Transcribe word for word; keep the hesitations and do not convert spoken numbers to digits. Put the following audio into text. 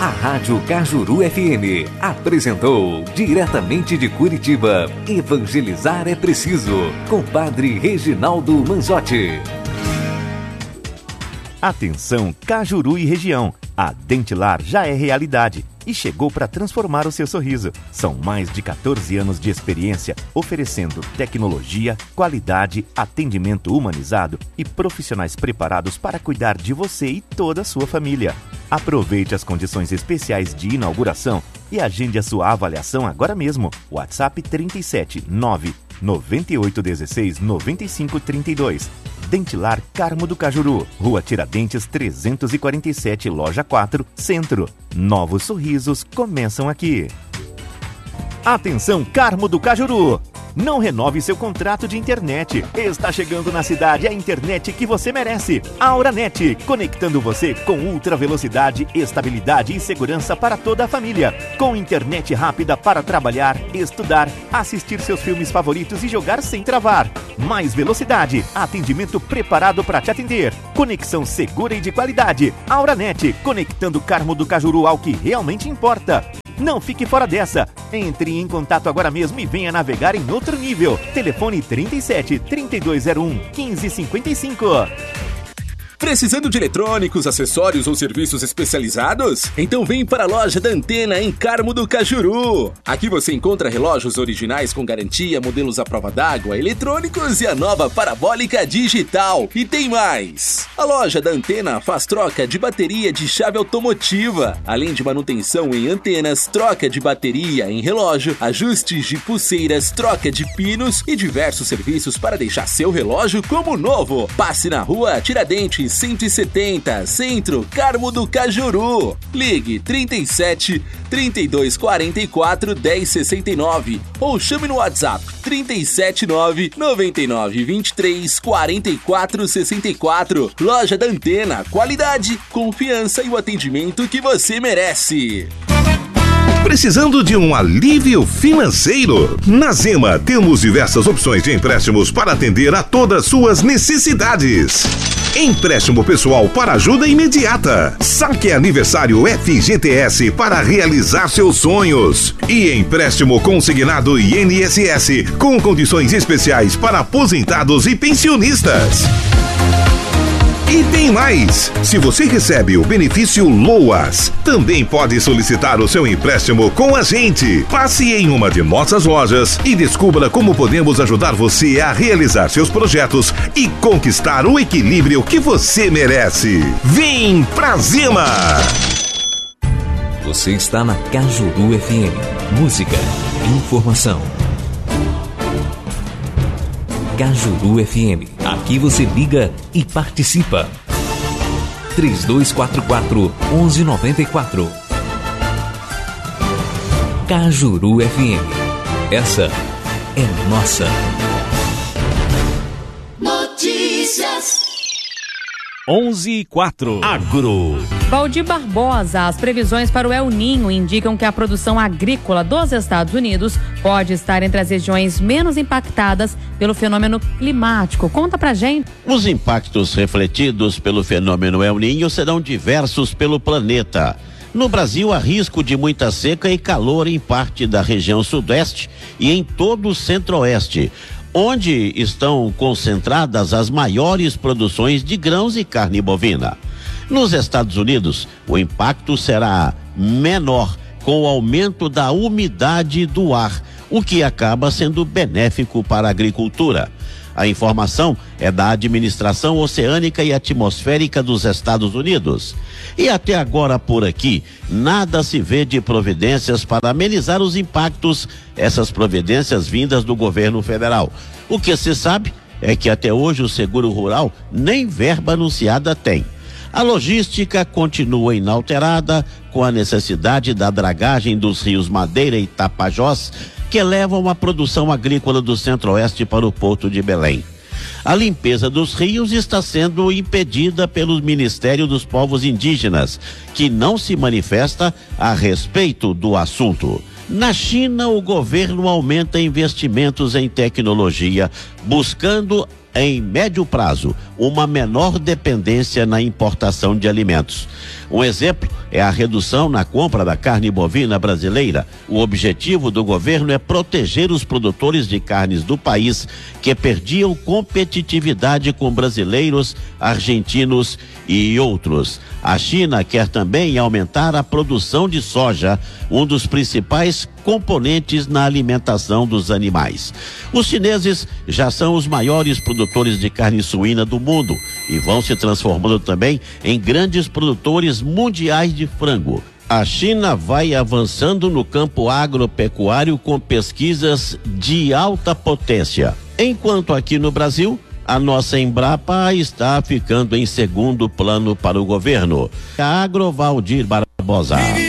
A Rádio Cajuru F M apresentou, diretamente de Curitiba, Evangelizar é Preciso, com Padre Reginaldo Manzotti. Atenção Cajuru e região, a Dentilar já é realidade e chegou para transformar o seu sorriso. São mais de quatorze anos de experiência, oferecendo tecnologia, qualidade, atendimento humanizado e profissionais preparados para cuidar de você e toda a sua família. Aproveite as condições especiais de inauguração e agende a sua avaliação agora mesmo. WhatsApp trinta e sete, nove, noventa e oito, dezesseis, noventa e cinco, trinta e dois. Dentilar Carmo do Cajuru, Rua Tiradentes trezentos e quarenta e sete, Loja quatro, Centro. Novos sorrisos começam aqui. Atenção Carmo do Cajuru! Não renove seu contrato de internet. Está chegando na cidade a internet que você merece. Auranet, conectando você com ultra velocidade, estabilidade e segurança para toda a família. Com internet rápida para trabalhar, estudar, assistir seus filmes favoritos e jogar sem travar. Mais velocidade, atendimento preparado para te atender. Conexão segura e de qualidade. Auranet, conectando Carmo do Cajuru ao que realmente importa. Não fique fora dessa. Entre em contato agora mesmo e venha navegar em outro nível. Telefone trinta e sete, trinta e dois zero um, quinze cinquenta e cinco. Precisando de eletrônicos, acessórios ou serviços especializados? Então vem para a loja da Antena em Carmo do Cajuru. Aqui você encontra relógios originais com garantia, modelos à prova d'água, eletrônicos e a nova parabólica digital. E tem mais! A loja da Antena faz troca de bateria de chave automotiva, além de manutenção em antenas, troca de bateria em relógio, ajustes de pulseiras, troca de pinos e diversos serviços para deixar seu relógio como novo. Passe na rua Tiradentes cento e setenta, Centro, Carmo do Cajuru. Ligue trinta e sete, trinta e dois quarenta e quatro, dez sessenta e nove ou chame no WhatsApp trinta e sete, nove, noventa e nove, vinte e três, quarenta e quatro, sessenta e quatro. Loja da Antena, qualidade, confiança e o atendimento que você merece. Precisando de um alívio financeiro? Na Zema temos diversas opções de empréstimos para atender a todas suas necessidades. Empréstimo pessoal para ajuda imediata. Saque aniversário F G T S para realizar seus sonhos. E empréstimo consignado I N S S com condições especiais para aposentados e pensionistas. E tem mais! Se você recebe o benefício LOAS, também pode solicitar o seu empréstimo com a gente. Passe em uma de nossas lojas e descubra como podemos ajudar você a realizar seus projetos e conquistar o equilíbrio que você merece. Vem pra Zema! Você está na Cajuru F M. Música, informação. Cajuru F M. Aqui você liga e participa. três dois quatro quatro, um um nove quatro. Cajuru F M. Essa é nossa. Notícias. onze e quatro. Agro. Valdir Barbosa, as previsões para o El Ninho indicam que a produção agrícola dos Estados Unidos pode estar entre as regiões menos impactadas pelo fenômeno climático. Conta pra gente. Os impactos refletidos pelo fenômeno El Ninho serão diversos pelo planeta. No Brasil, há risco de muita seca e calor em parte da região sudeste e em todo o centro-oeste, onde estão concentradas as maiores produções de grãos e carne bovina. Nos Estados Unidos, o impacto será menor com o aumento da umidade do ar, o que acaba sendo benéfico para a agricultura. A informação é da Administração Oceânica e Atmosférica dos Estados Unidos. E até agora por aqui, nada se vê de providências para amenizar os impactos, essas providências vindas do governo federal. O que se sabe é que até hoje o seguro rural nem verba anunciada tem. A logística continua inalterada, com a necessidade da dragagem dos rios Madeira e Tapajós, que levam a produção agrícola do Centro-Oeste para o Porto de Belém. A limpeza dos rios está sendo impedida pelo Ministério dos Povos Indígenas, que não se manifesta a respeito do assunto. Na China, o governo aumenta investimentos em tecnologia, buscando em médio prazo, uma menor dependência na importação de alimentos. Um exemplo é a redução na compra da carne bovina brasileira. O objetivo do governo é proteger os produtores de carnes do país que perdiam competitividade com brasileiros, argentinos e outros. A China quer também aumentar a produção de soja, um dos principais componentes na alimentação dos animais. Os chineses já são os maiores produtores de carne suína do mundo e vão se transformando também em grandes produtores mundiais de frango. A China vai avançando no campo agropecuário com pesquisas de alta potência. Enquanto aqui no Brasil, a nossa Embrapa está ficando em segundo plano para o governo. A Agrovaldir Barbosa.